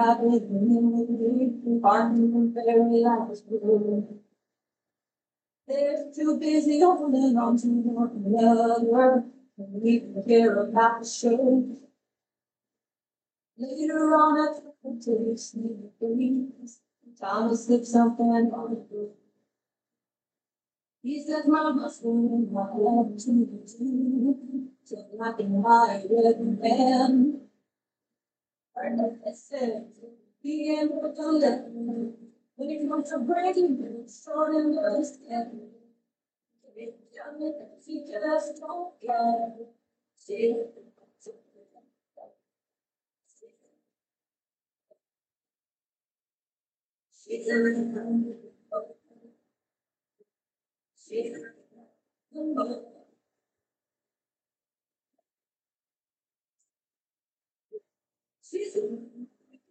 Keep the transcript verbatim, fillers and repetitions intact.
habit, partner very last. They're too busy holding on to one another. We can hear about the show. Later on, I took to sleep dreams. Time to slip something on the roof. He says my muscle, my love to the two. So I can hide with man. I said, be able to let me. When it comes to breaking, it's short and understand. If done it, she just don't care. She, she's a she's a she's a